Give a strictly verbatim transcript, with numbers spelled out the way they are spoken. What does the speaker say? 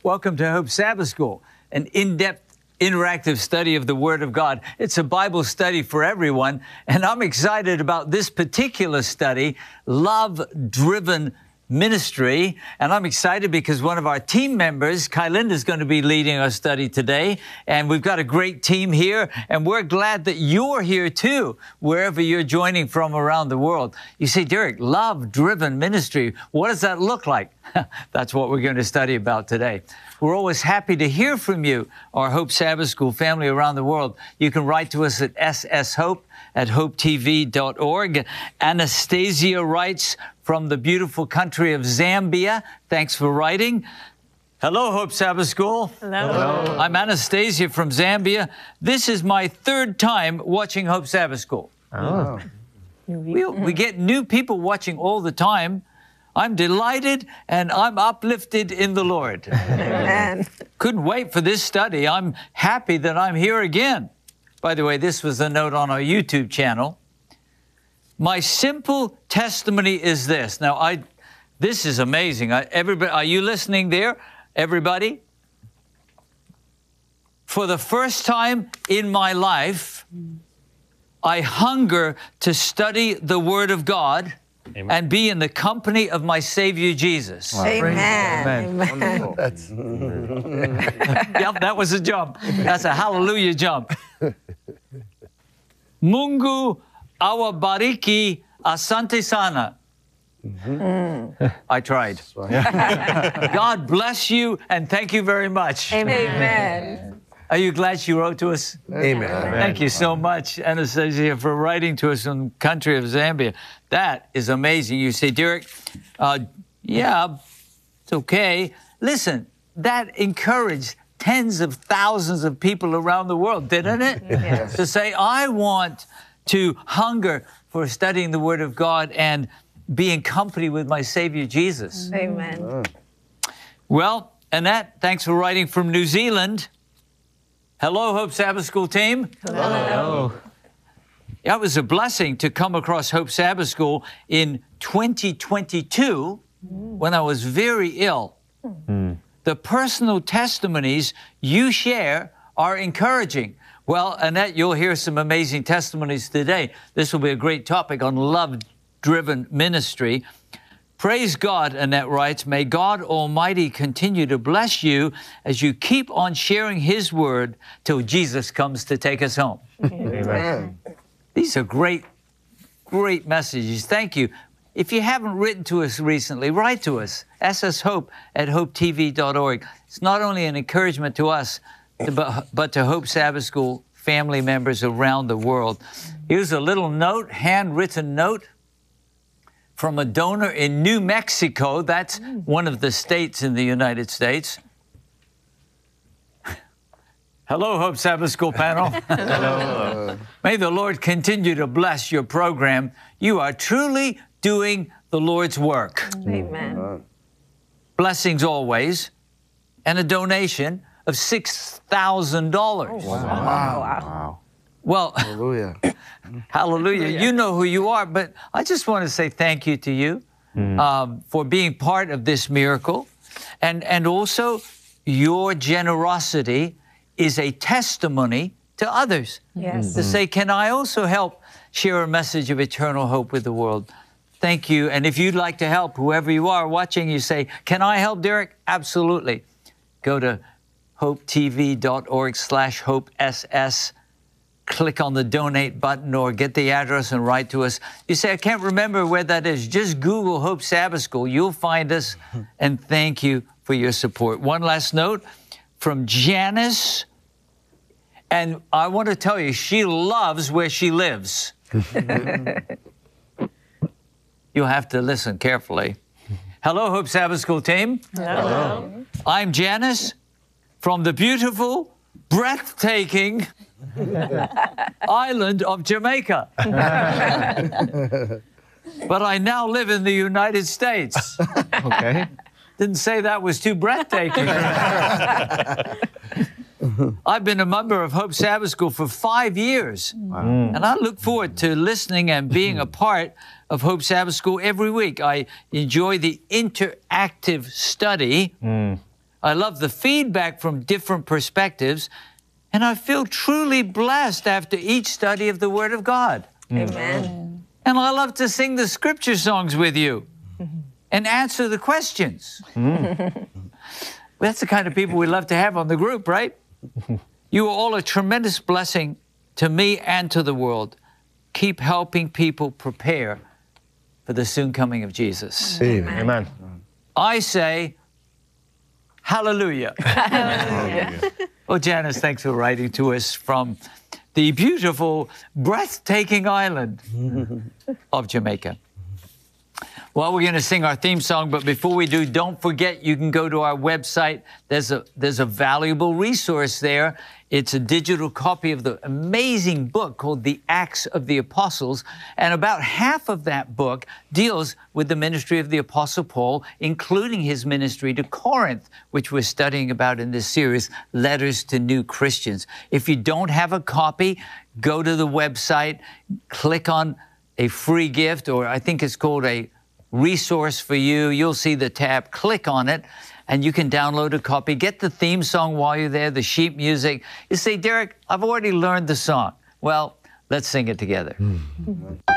Welcome to Hope Sabbath School, an in-depth, interactive study of the Word of God. It's a Bible study for everyone, and I'm excited about this particular study, Love-Driven Ministry. And I'm excited because one of our team members, Kylinda, is going to be leading our study today. And we've got a great team here, and we're glad that you're here too, wherever you're joining from around the world. You say, Derek, love-driven ministry, what does that look like? That's what we're going to study about today. We're always happy to hear from you, our Hope Sabbath School family around the world. You can write to us at s s hope at hope t v dot org. Anastasia writes from the beautiful country of Zambia. Thanks for writing. Hello, Hope Sabbath School. Hello. Hello. I'm Anastasia from Zambia. This is my third time watching Hope Sabbath School. Oh. We, we get new people watching all the time. I'm delighted and I'm uplifted in the Lord. Amen. Couldn't wait for this study. I'm happy that I'm here again. By the way, this was a note on our YouTube channel. My simple testimony is this. Now, I, this is amazing. I, everybody, are you listening there, everybody? For the first time in my life, I hunger to study the Word of God. Amen. And be in the company of my Savior Jesus. Wow. Amen. Amen. Amen. That's... Yep, that was a jump. That's a hallelujah jump. Mungu awabariki asante sana. Mm-hmm. I tried. God bless you and thank you very much. Amen. Are you glad she wrote to us? Amen. Thank you so much, Anastasia, for writing to us from the country of Zambia. That is amazing. You say, Derek, uh, yeah, it's okay. Listen, that encouraged tens of thousands of people around the world, didn't it? Yes. To say, I want to hunger for studying the Word of God and be in company with my Savior Jesus. Amen. Well, Annette, thanks for writing from New Zealand. Hello, Hope Sabbath School team. Hello. Hello. It was a blessing to come across Hope Sabbath School in twenty twenty-two when I was very ill. Mm. The personal testimonies you share are encouraging. Well, Annette, you'll hear some amazing testimonies today. This will be a great topic on love-driven ministry. Praise God, Annette writes, may God Almighty continue to bless you as you keep on sharing His Word till Jesus comes to take us home. Amen. These are great, great messages. Thank you. If you haven't written to us recently, write to us, s s hope at hope t v dot org. It's not only an encouragement to us, but, but to Hope Sabbath School family members around the world. Here's a little note, handwritten note, from a donor in New Mexico. That's one of the states in the United States. Hello, Hope Sabbath School panel. Hello. May the Lord continue to bless your program. You are truly doing the Lord's work. Amen. Blessings always, and a donation of six thousand dollars. Oh, wow. Wow. Wow. Well, Hallelujah. hallelujah. You know who you are, but I just want to say thank you to you mm. um, for being part of this miracle. And, and also, your generosity is a testimony to others. Yes. To say, can I also help share a message of eternal hope with the world? Thank you. And if you'd like to help, whoever you are watching, you say, can I help, Derek? Absolutely. Go to hope t v dot org slash hope s s. Click on the donate button or get the address and write to us. You say, I can't remember where that is. Just Google Hope Sabbath School. You'll find us. And thank you for your support. One last note from Janice. And I want to tell you, she loves where she lives. You'll have to listen carefully. Hello, Hope Sabbath School team. Hello. I'm Janice from the beautiful, breathtaking island of Jamaica. But I now live in the United States. Okay. Didn't say that was too breathtaking. I've been a member of Hope Sabbath School for five years. Wow. And I look forward to listening and being a part of Hope Sabbath School every week. I enjoy the interactive study. Mm. I love the feedback from different perspectives, and I feel truly blessed after each study of the Word of God. Amen. And I love to sing the scripture songs with you and answer the questions. That's the kind of people we love to have on the group, right? You are all a tremendous blessing to me and to the world. Keep helping people prepare for the soon coming of Jesus. Amen. Amen. I say, hallelujah. Hallelujah. Well, Janice, thanks for writing to us from the beautiful, breathtaking island of Jamaica. Well, we're going to sing our theme song, but before we do, don't forget you can go to our website. There's a, there's a valuable resource there. It's a digital copy of the amazing book called The Acts of the Apostles, and about half of that book deals with the ministry of the Apostle Paul, including his ministry to Corinth, which we're studying about in this series, Letters to New Christians. If you don't have a copy, go to the website, click on a free gift, or I think it's called a resource for you. You'll see the tab, click on it, and you can download a copy. Get the theme song while you're there, the sheet music. You say, Derek, I've already learned the song. Well, let's sing it together. Mm.